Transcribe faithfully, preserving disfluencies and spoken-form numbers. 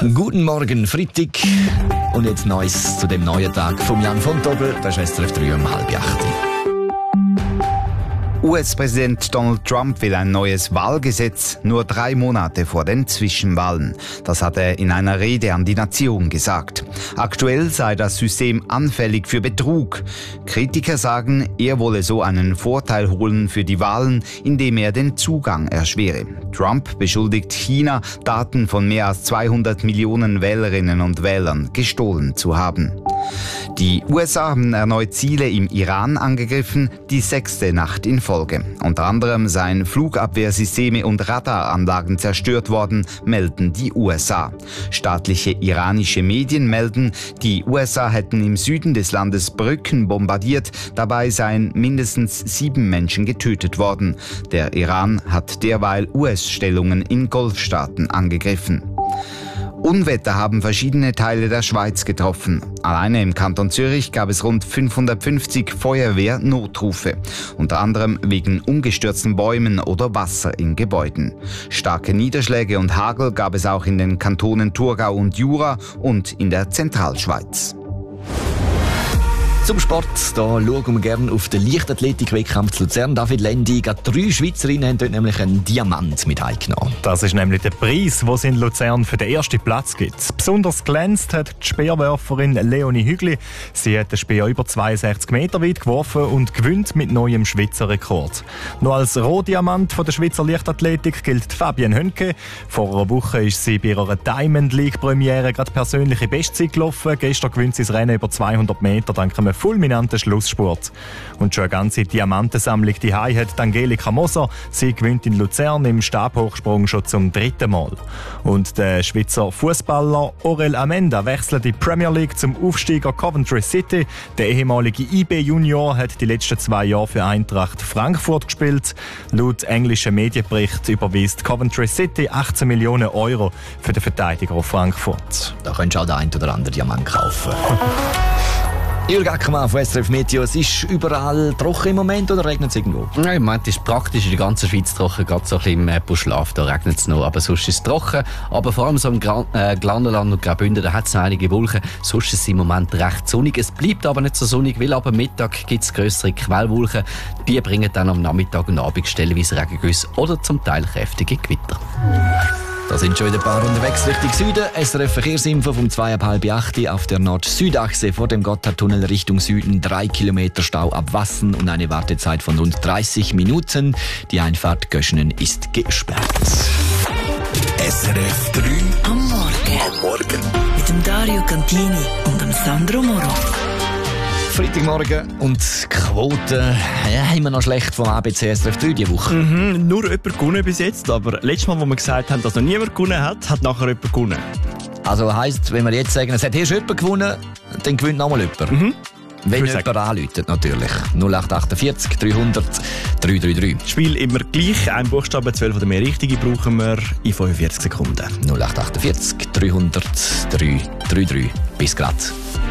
Guten Morgen, Freitag. Und jetzt Neues zu dem neuen Tag von Jan von Tobel, der S R F drei um halb acht. U S-Präsident Donald Trump will ein neues Wahlgesetz nur drei Monate vor den Zwischenwahlen. Das hat er in einer Rede an die Nation gesagt. Aktuell sei das System anfällig für Betrug. Kritiker sagen, er wolle so einen Vorteil holen für die Wahlen, indem er den Zugang erschwere. Trump beschuldigt China, Daten von mehr als zweihundert Millionen Wählerinnen und Wählern gestohlen zu haben. Die U S A haben erneut Ziele im Iran angegriffen, die sechste Nacht in Folge. Unter anderem seien Flugabwehrsysteme und Radaranlagen zerstört worden, melden die U S A. Staatliche iranische Medien melden, die U S A hätten im Süden des Landes Brücken bombardiert, dabei seien mindestens sieben Menschen getötet worden. Der Iran hat derweil U S-Stellungen in Golfstaaten angegriffen. Unwetter haben verschiedene Teile der Schweiz getroffen. Alleine im Kanton Zürich gab es rund fünfhundertfünfzig Feuerwehr-Notrufe, unter anderem wegen umgestürzten Bäumen oder Wasser in Gebäuden. Starke Niederschläge und Hagel gab es auch in den Kantonen Thurgau und Jura und in der Zentralschweiz. Zum Sport, da schauen wir gerne auf den Leichtathletik-Wettkampf zu Luzern. David Lendi, gerade drei Schweizerinnen haben dort nämlich einen Diamant mit heimgenommen. Das ist nämlich der Preis, den es in Luzern für den ersten Platz gibt. Besonders glänzt hat die Speerwerferin Leonie Hügli. Sie hat den Speer über zweiundsechzig Meter weit geworfen und gewinnt mit neuem Schweizer Rekord. Noch als Rohdiamant von der Schweizer Leichtathletik gilt Fabienne Hönke. Vor einer Woche ist sie bei ihrer Diamond League Premiere gerade persönliche Bestzeit gelaufen. Gestern gewinnt sie das Rennen über zweihundert Meter dank einem fulminanten Schlussspurt. Und schon eine ganze Diamantensammlung die Hai hat Angelika Moser. Sie gewinnt in Luzern im Stabhochsprung schon zum dritten Mal. Und der Schweizer Fußballer Orel Amenda wechselt die Premier League zum Aufsteiger Coventry City. Der ehemalige I B Junior hat die letzten zwei Jahre für Eintracht Frankfurt gespielt. Laut englischen Medienbericht überweist Coventry City achtzehn Millionen Euro für den Verteidiger auf Frankfurt. Da könntest du auch den einen oder anderen Diamant kaufen. Jürg Ackermann von S R F Meteo. Es ist überall trocken im Moment oder regnet es irgendwo? Ja, im Moment ist es praktisch in der ganzen Schweiz trocken. Gerade so ein bisschen im Buschlaf, da regnet es noch. Aber sonst ist es trocken. Aber vor allem so im Gra- äh, Glandenland und Graubünden, da hat es noch einige Wolken. Sonst ist es im Moment recht sonnig. Es bleibt aber nicht so sonnig, weil ab Mittag gibt es grössere Quellwolken. Die bringen dann am Nachmittag und Abend stellenweise Regengüsse oder zum Teil kräftige Gewitter. Da sind schon wieder ein paar unterwegs Richtung Süden. S R F Verkehrsinfo vom zwei ab halb acht auf der Nord-Süd-Achse vor dem Gotthardtunnel Richtung Süden. Drei Kilometer Stau ab Wassen und eine Wartezeit von rund dreißig Minuten. Die Einfahrt Göschenen ist gesperrt. S R F drei am Morgen. Am Morgen. Mit dem Dario Cantini und dem Sandro Moro. Freitagmorgen und die Quote ja, haben wir noch schlecht vom A B C S R F drei diese Woche. Mhm, nur jemand gewonnen bis jetzt, aber letztes Mal, wo wir gesagt haben, dass noch niemand gewonnen hat, hat nachher jemand gewonnen. Also heisst, wenn wir jetzt sagen, es hat erst jemand gewonnen, dann gewinnt nochmal jemand. Mhm. Wenn jemand anruft, natürlich. null acht achtundvierzig dreihundert dreihundertdrei. Spiel immer gleich. Ein Buchstabe, zwölf oder mehr richtige brauchen wir in fünfundvierzig Sekunden. null acht achtundvierzig dreihundert dreihundertdrei. Bis grad.